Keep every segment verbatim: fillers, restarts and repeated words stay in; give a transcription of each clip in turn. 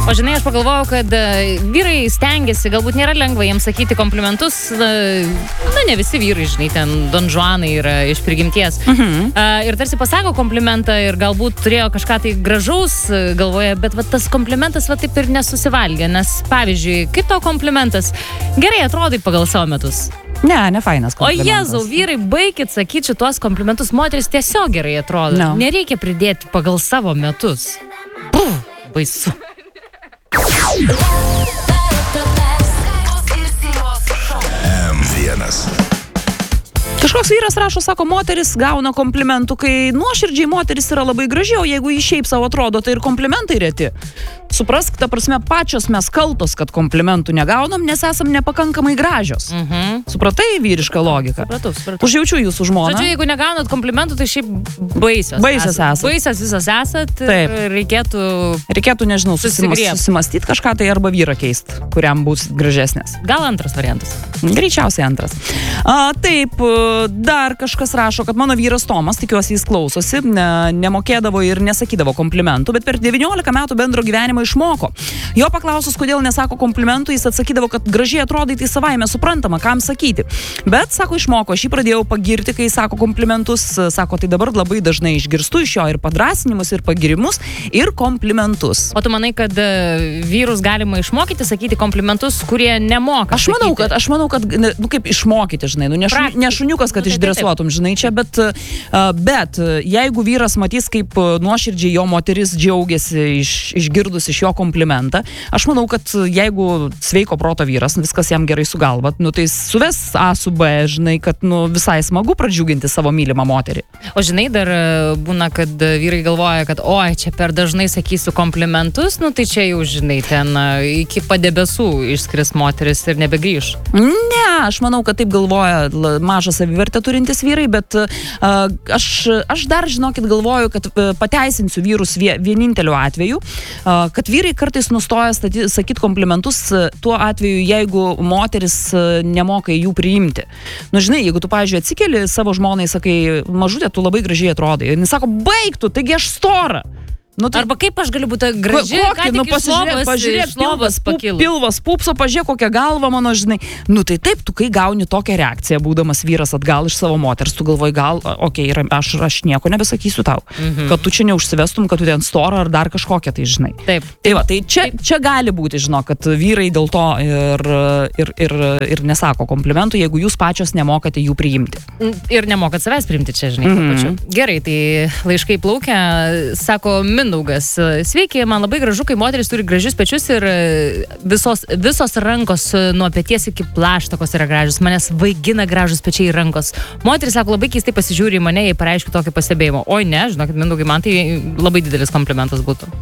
O žinai, aš pagalvojau, kad vyrai stengiasi, galbūt nėra lengva jiems sakyti komplimentus, na, ne visi vyrai, žinai, ten Don Juanai yra iš prigimties. Mhm. Ir tarsi pasako komplimentą ir galbūt turėjo kažką tai gražaus galvoje, bet va, tas komplimentas va, taip ir nesusivalgė, nes, pavyzdžiui, kaip tau komplimentas? Gerai atrodai pagal savo metus. Ne, ne fainas komplimentas. O Jėzau, vyrai, baikit sakyti šitos komplimentus, moteris tiesiog gerai atrodo. No. Nereikia pridėti pagal savo metus. Puh, baisu. em vienas. Kažkoks vyras rašo, sako, moteris gauna komplimentų, kai nuoširdžiai moteris yra labai graži, o jeigu jį šiaip savo atrodo, tai ir komplimentai reti. Suprask, ta prasme, pačios mes kaltos, kad komplimentų negaunam, nes esam nepakankamai gražios. Mhm. Supratai vyrišką logiką? Supratau, supratau. Užjaučiu jūsų žmoną. Žodžiu, jeigu negaunat komplimentų, tai šiaip baisios. Baisios esat. Baisios visas esat. Taip. Reikėtų... Reikėtų, nežinau, susimas, susimastyti kažką tai arba vyrą keisti, kuriam bus gražesnės. Gal antras variantas? Greičiausiai antras. A, taip, dar kažkas rašo, kad mano vyras Tomas, tikiuosi jis klausosi, ne, nemokėdavo ir nesakydavo komplimentų, bet per devyniolika metų bendro gyvenimo išmoko. Jo paklausus, kodėl nesako komplimentų, jis atsakydavo, kad gražiai atrodai, tai savaime suprantama, kam sakyti. Bet, sako, išmoko, aš jį pradėjau pagirti, kai sako komplimentus, sako, tai dabar labai dažnai išgirstu iš jo ir padrasinimus, ir pagirimus, ir komplimentus. O tu manai, kad vyrus galima išmokyti sakyti komplimentus, kurie nemoka aš manau, sakyti? kad, aš manau, kad, nu, kaip išmokyti, žinai, nu, ne, šu, ne šuniukas, kad nu, tai išdresuotum, žinai, čia, bet, bet jeigu vyras matys, kaip nuoširdžiai jo moteris džiaugiasi iš, išgirdus iš jo komplimentą, aš manau, kad jeigu sveiko proto vyras, viskas jam gerai su galva, nu, tai suves A su B, žinai, kad nu, visai smagu pradžiuginti savo mylimą moterį. O žinai, dar būna, kad vyrai galvoja, kad oi, čia per dažnai sakysiu komplimentus, nu tai čia jau, žinai, ten iki padebesų išskris moteris ir nebegrįž. Ne, aš manau, kad taip galvoja mažą savivertę turintis vyrai, bet uh, aš, aš dar, žinokit, galvoju, kad uh, pateisinsiu vyrus vie, vieninteliu atveju, uh, kad vyrai kartais nustoja sakyti komplimentus uh, tuo atveju, jeigu moteris uh, nemoka jų priimti. Nu, žinai, jeigu tu, pavyzdžiui, atsikeli savo žmonai, sakai, mažutė, tu labai gražiai atrodai. Ir jis sako, baik tu, taigi aš stora. Nu, tai, arba kaip aš galiu būti graži, kokį, ką tik nu, iš lovos, pažiūrėk, iš lovos pakilus. Pilvas pupso, pažiūrėk kokią galvą mano, žinai. Nu tai taip, tu kai gauni tokią reakciją, būdamas vyras atgal iš savo moters, tu galvoji, gal, okei, okay, aš, aš nieko nebesakysiu tau, mhm. kad tu čia neužsivestum, kad tu ten stora ar dar kažkokia, tai žinai. Taip. Tai va, tai čia, čia gali būti, žinau, kad vyrai dėl to ir, ir, ir, ir nesako komplimentų, jeigu jūs pačios nemokate jų priimti. Ir nemokat savęs priimti čia, žinai. Mhm. Gerai, tai laiškai plaukia, sako Mindaugas. Sveiki, man labai gražu, kai moteris turi gražius pečius ir visos, visos rankos nuo peties iki plaštakos yra gražius. Manęs vaigina gražus pečiai ir rankos. Moteris, sako, labai keistai pasižiūri į mane, jei pareiškiu tokį pastebėjimą. Oi ne, žinokit, Mindaugai, man tai labai didelis komplimentas būtų.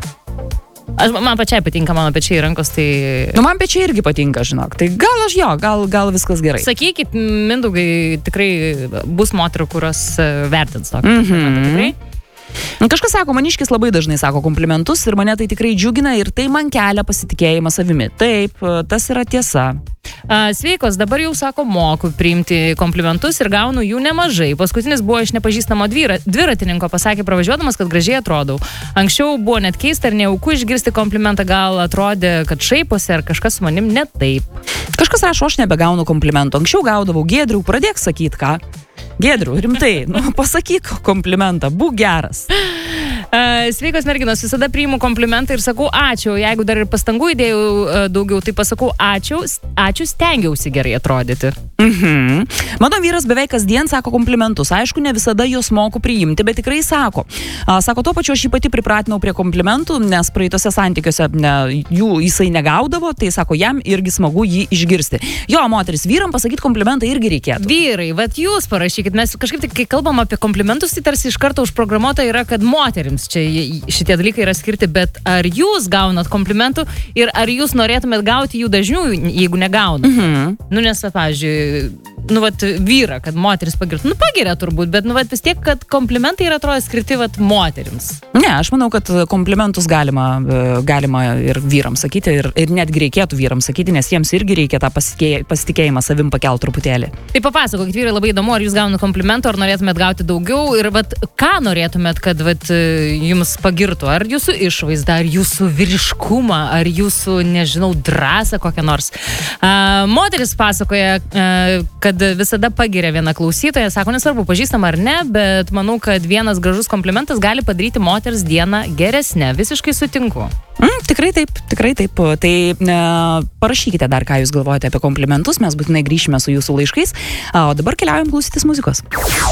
Aš, man pačiai patinka mano pečiai ir rankos, tai... Nu, man pečiai irgi patinka, žinok. Tai gal aš jo, gal, gal viskas gerai. Sakykit, Mindaugai, tikrai bus moterų, kurios vertins tokį komplimentą, tikrai? Kažkas sako, maniškis labai dažnai sako komplimentus ir mane tai tikrai džiugina ir tai man kelia pasitikėjimą savimi. Taip, tas yra tiesa. Sveikos, dabar jau sako, moku priimti komplimentus ir gaunu jų nemažai. Paskutinis buvo iš nepažįstamo dviratininko, pasakė pravažiuodamas, kad gražiai atrodau. Anksčiau buvo net keista ir nejauku išgirsti komplimentą, gal atrodė, kad šaiposi ar kažkas su manim ne taip. Kažkas rašo, aš nebegaunu komplimentų. Anksčiau gaudavau, Giedriau, pradėk sakyt ką. Giedriau, rimtai, nu, pasakyk komplimentą, būk geras. Uh, sveikos merginos, visada priimu komplimentą ir sakau ačiū, jeigu dar ir pastangų įdėjau uh, daugiau, tai pasakau ačiū, ačiū, stengiausi gerai atrodyti. Mhm. Mano vyras beveik kasdien sako komplimentus, aišku, ne visada juos moku priimti, bet tikrai sako. Uh, sako, tuo pačiu aš jį pati pripratinau prie komplimentų, nes praeitose santykiuose ne, jų jisai negaudavo, tai sako, jam irgi smagu jį išgirsti. Jo, moteris, vyram pasakyti komplimentą irgi reikėtų. Vyrai, vat jūs parašykit, mes kažkaip tai, kai kalbam apie komplimentus, tai tarsi iš karto užprogramuota yra, kad moterims čia šitie dalykai yra skirti, bet ar jūs gaunat komplimentų ir ar jūs norėtumėt gauti jų dažniau, jeigu negaunat? Mhm. Nu, nes, pavyzdžiui, nu, vat, vyrą, kad moteris pagirtų. Nu, pagiria turbūt, bet, nu, vat, vis tiek, kad komplimentai yra atrodo skirti, vat, moterims. Ne, aš manau, kad komplimentus galima, galima ir vyrams sakyti, ir, ir netgi reikėtų vyrams sakyti, nes jiems irgi reikia tą pasitikėjimą savim pakelt truputėlį. Tai papasakokit, vyrai, labai įdomu, ar jūs gaunate komplimentų, ar norėtumėt gauti daugiau ir, vat, ką norėtumėt, kad, vat, jums pagirtų, ar jūsų išvaizdą, ar jūsų vyriškumą, ar jūsų, nežinau, drąsą kokią nors. Uh, moteris pasakoja, uh, kad visada pagiria vieną klausytoją, sako, nesvarbu, pažįstama ar ne, bet manau, kad vienas gražus komplimentas gali padaryti moters dieną geresnę. Visiškai sutinku. Mm, tikrai taip, tikrai taip. Tai e, parašykite dar, ką jūs galvojate apie komplimentus, mes būtinai grįšime su jūsų laiškais, o dabar keliaujam klausytis muzikos.